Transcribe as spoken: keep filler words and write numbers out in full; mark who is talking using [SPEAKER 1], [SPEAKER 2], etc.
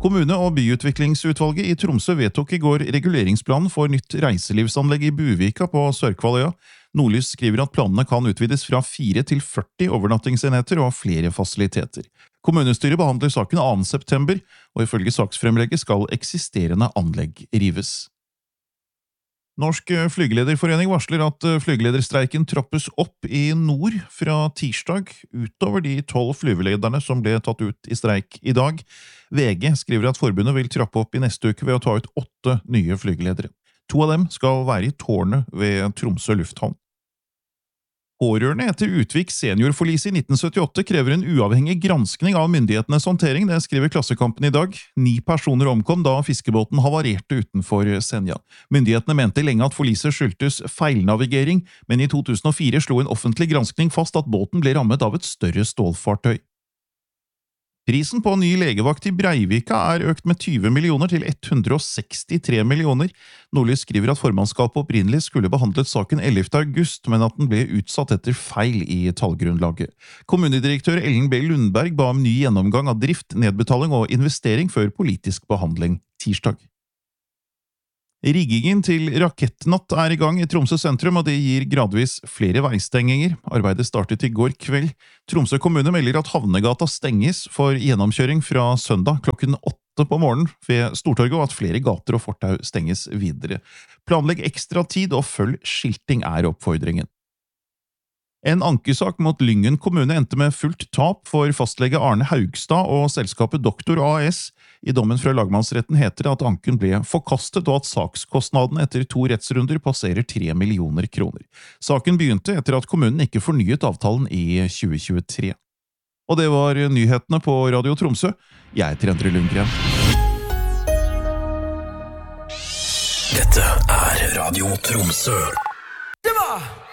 [SPEAKER 1] Kommune- og byutviklingsutvalget i Tromsø vedtok i går reguleringsplanen for nytt reiselivsanlegg i Buvika på Sørkvaløya. Nordlys skriver at planene kan utvides fra fire til førti overnattingsenheter og flere fasiliteter. Kommunestyret behandler saken annen september, og ifølge saksfremlegget skal eksisterende anlegg rives. Norsk flygelederforening varsler at flygelederstreiken trappes opp i nord fra tirsdag, utover de tolv flyvelederne som ble tatt ut i streik i dag. V G skriver at forbundet vil trappe opp i neste uke ved å ta ut åtte nye flygeledere. To av dem skal være i tårnet ved Tromsø lufthavn. Pårørende etter Utvik seniorforlis i nitten syttiåtte krever en uavhengig granskning av myndighetenes håndtering, det skriver Klassekampen i dag. Ni personer omkom da fiskebåten havarerte utenfor Senja. Myndighetene mente lenge at forliset skyldtes feilnavigering, men i to tusen og fire slo en offentlig granskning fast at båten ble rammet av et større stålfartøy. Prisen på ny legevakt i Breivika er økt med tyve millioner til ett hundre og sekstitre millioner. Nordlys skriver at formannskapet opprinnelig skulle behandlet saken ellevte august, men at den ble utsatt etter feil i tallgrunnlaget. Kommunedirektør Ellen B. Lundberg ba om ny gjennomgang av drift, nedbetaling og investering før politisk behandling tirsdag. Riggingen til rakettnatt er i gang i Tromsø sentrum, og det gir gradvis flere veistenginger. Arbeidet startet i går kveld. Tromsø kommune melder at Havnegata stenges for gjennomkjøring fra søndag klokken åtte på morgenen ved Stortorget, og at flere gater og fortau stenges videre. Planlegg ekstra tid og følg skilting er oppfordringen. En ankesak mot Lyngen kommune endte med fullt tap for fastlege Arne Haugstad og selskapet Doktor A S. I dommen fra lagmannsretten heter det at anken ble forkastet, og at sakskostnaden etter to rettsrunder passerer tre millioner kroner. Saken begynte etter at kommunen ikke fornyet avtalen i tjue tjuetre. Og det var nyhetene på Radio Tromsø. Jeg heter Endre Lundgren.
[SPEAKER 2] Dette er Radio Tromsø.
[SPEAKER 3] Det var